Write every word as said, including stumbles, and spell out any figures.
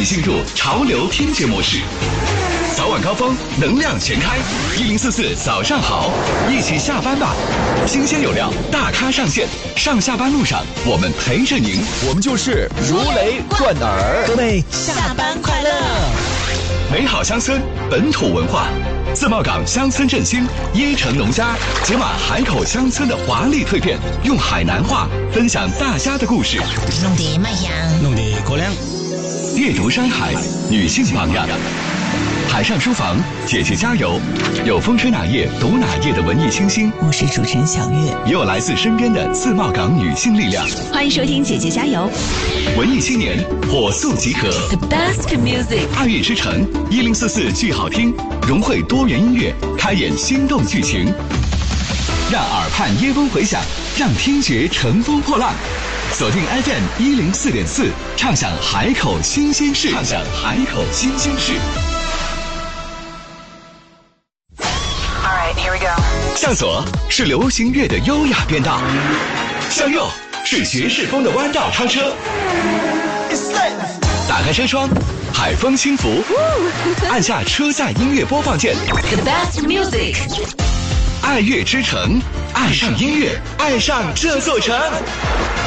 你进入潮流听觉模式。早晚高峰，能量全开，一零四四早上好，一起下班吧。新鲜有料，大咖上线，上下班路上我们陪着您， 我们就是如雷贯耳。 各位下班快乐！ 美好乡村，本土文化。自贸港乡村振兴，椰城农家解码海口乡村的华丽蜕变，用海南话分享大家的故事， 弄得麦香， 弄得高粱。 阅读山海，女性榜样。海上书房，姐姐加油！有风吹哪页读哪页的文艺清新， 我是主持人小月， 也有来自身边的自贸港女性力量。 欢迎收听姐姐加油！ 文艺青年火速集合 ，The best music， 爱乐之城一零四四剧好听，融汇多元音乐，开演心动剧情，让耳畔椰风回响，让听觉乘风破浪。锁定 F M 一零四点四，畅享海口新鲜事，畅享海口新鲜事。向左是流行乐的优雅变道，向右是爵士风的弯道超车。打开车窗，海风轻拂，按下车载音乐播放键。 The best music， 爱乐之城，爱上音乐，爱上这座城。